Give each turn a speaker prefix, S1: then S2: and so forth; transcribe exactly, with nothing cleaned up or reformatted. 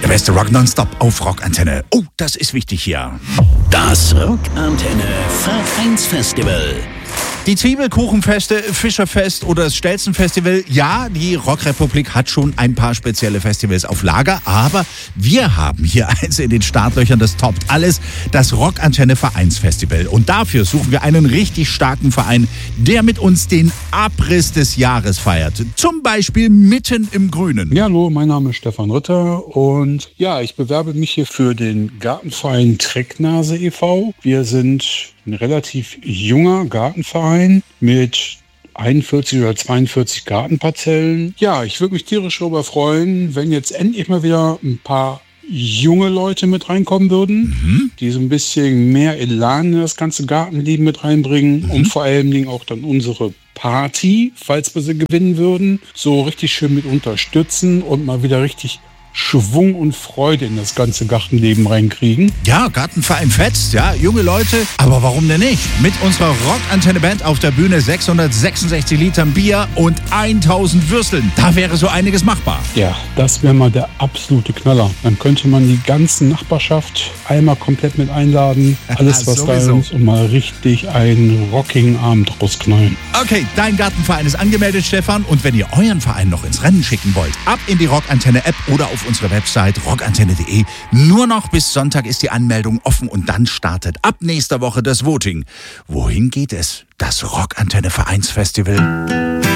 S1: Der beste Rock nonstop auf Rockantenne. Oh, das ist wichtig hier.
S2: Das Rockantenne Vereinsfestival.
S1: Die Zwiebelkuchenfeste, Fischerfest oder das Stelzenfestival. Ja, die Rockrepublik hat schon ein paar spezielle Festivals auf Lager, aber wir haben hier eins in den Startlöchern, das toppt alles, das Rockantenne Vereinsfestival. Und dafür suchen wir einen richtig starken Verein, der mit uns den Abriss des Jahres feiert. Zum Beispiel mitten im Grünen.
S3: Ja, hallo, mein Name ist Stefan Ritter und ja, ich bewerbe mich hier für den Gartenverein Trecknase e V. Wir sind ein relativ junger Gartenverein mit einundvierzig oder zweiundvierzig Gartenparzellen. Ja, ich würde mich tierisch darüber freuen, wenn jetzt endlich mal wieder ein paar junge Leute mit reinkommen würden, mhm. die so ein bisschen mehr Elan in das ganze Gartenleben mit reinbringen mhm. und vor allen Dingen auch dann unsere Party, falls wir sie gewinnen würden, so richtig schön mit unterstützen und mal wieder richtig Schwung und Freude in das ganze Gartenleben reinkriegen.
S1: Ja, Gartenverein fetzt, ja, junge Leute, aber warum denn nicht? Mit unserer Rockantenne-Band auf der Bühne sechshundertsechsundsechzig Litern Bier und tausend Würsteln. Da wäre so einiges machbar.
S3: Ja, das wäre mal der absolute Knaller. Dann könnte man die ganze Nachbarschaft einmal komplett mit einladen, alles was da ist und mal richtig einen rockigen Abend rausknallen.
S1: Okay, dein Gartenverein ist angemeldet, Stefan, und wenn ihr euren Verein noch ins Rennen schicken wollt, ab in die Rockantenne-App oder auf unsere Website rockantenne punkt de. Nur noch bis Sonntag ist die Anmeldung offen und dann startet ab nächster Woche das Voting. Wohin geht es? Das Rockantenne Vereinsfestival.